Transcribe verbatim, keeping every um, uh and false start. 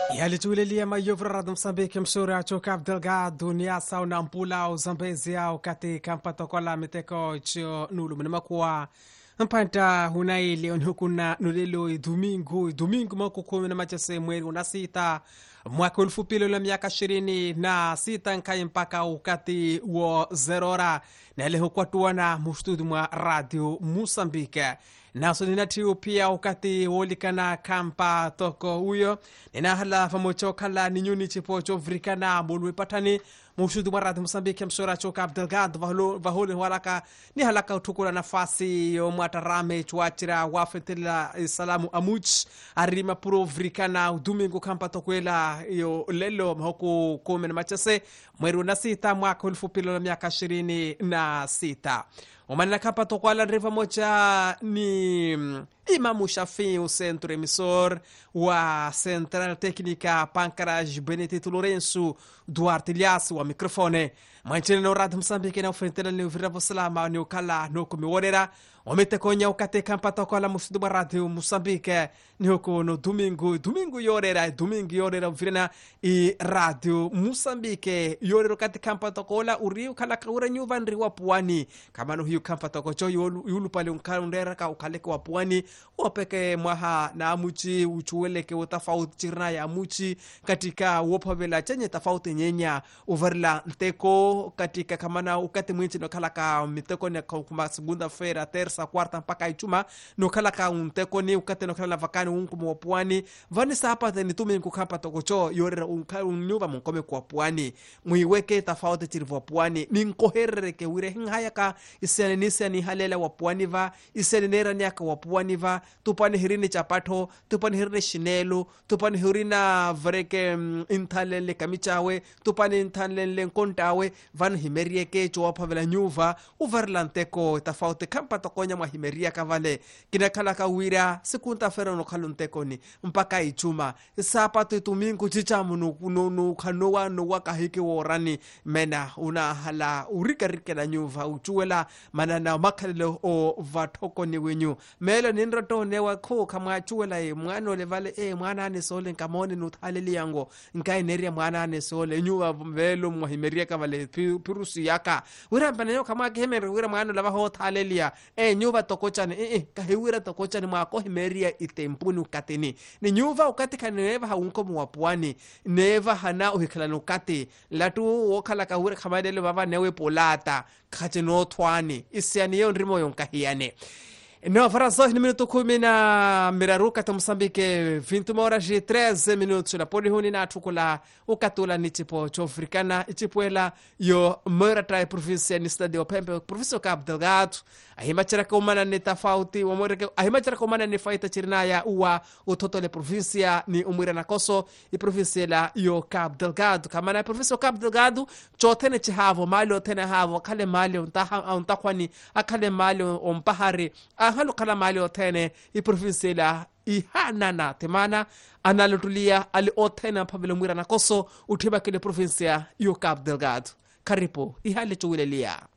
Yalituilelia mayovra de Moçambique msura cho Cabo Delgado niasa una mpula o Zambezi au kati kampato kola miteko cho nulu mnemakuwa mpanta hunaili onhukuna nulelo domingo domingo mako kumi na machase mwezi na sita mwaka elfu mbili na miaka ishirini na sita nkai mpaka ukati wa zerora na ile hukwatuana mstudio mwa radio Moçambique naso ninatiu pia ukati wolikana kampa toko huyo ninahala famocho kala ninyuni chipo chovrikana bulwe patani mstudio mwa radio Moçambique msura cho Cabo Delgado vaholo vaholo walaka ni halaka utukula nafasi yo mwatarame chwachira wafetela salamu amuch arima puro vrikana domingo kampa tokwela yo lelo mhoku kumi na machase mwezi na sita mwaka elfu mbili na miaka ishirini na sita Omanina kapa tokwala riva moja ni Imamu Shafi o centro emissor wa Central Técnica Pancaraj Benedito Lourenço Duarte Ilhaço wa microfone manchene no radio Moçambique na frente ni viravo salama ni ukala no kumiworera omete konya ukate kampa tokwala musudu wa radio Moçambique ni huko no domingo domingo yorera domingo yorera virena i radio Moçambique yorero kate kampa tokola uri ukala kaura nyuva ndri wa puani kama no hiyo kampa tokocho yulu pale unkalundera ka ukaleke wa puani opeke mwaha na amuchi uchueleke utafauti chirna ya amuchi katika wopavela chenye tafauti nyenya uvarla nteko katika kamana ukate mwinchi no kalaka miteko ne kuma segunda feira terça quarta mpaka ichuma no kalaka unteko ni ukate no kala vakani unku mwapuani vani sapa ni tumi nkukapa tokocho yorera unyuva mnkome kwa puani muiweke tafauti chirivu puani ni nkoherereke wire hingayaka isene nisia ni halela wapuani va isene nera niaka wapuani va tupani hirini chapato tupani hirini shinelo tupani hirina vreke um, intalele kamichawe tupani intalele nkontawe van himerieke cho pavela nyuva uvarlanteko tafauti kampa tokonya mwa himeria kavale kinakala kawira sikunta fero no kalunteko ni mpaka ichuma sapato tumingu chichamu no no kanowa no wakahike worani mena una hala urika rike na nyuva uchuela manana makalelo o vatoko ni wenyu melo ninroto newa ko kama chuela e mwana le vale e mwana ne sole kamone no thaleli yango nkai neria mwana ne sole nyuva velo mwahimeria kavale pirusi yaka wira mpanyo kama kemere wira mwana lava ho thalelia e nyuva tokochane e e kahiwira tokochane mwako himeria itempunu kateni ni nyuva ukatika neva haunko mwapuani neva hana uhikala nukati latu wokala kawira kamadele baba newe polata kati no twani isiani yo ndrimo yonkahiane No, fará só no minuto kumi na miraruka ta Moçambique vinte e uma horas e treze minutos na polihuni na tukula ukatula ni tipo chofrikana ichipuela yo Moratrai província ni cidade de Pembe província Cabo Delgado ahimachira komana ni tofauti wa moreke ahimachira komana ni faita chirinaya uwa utotole província ni umwira na koso i província la yo Cabo Delgado kama na província Cabo Delgado chotene chihavo malo tene havo kale malo untaha untakwani akale malo ompahari halo kala mali otene i province la i hanana temana analotulia ali otena pabelo mwira na koso utiba kile province yo Cabo Delgado karipo i hali chuwilelia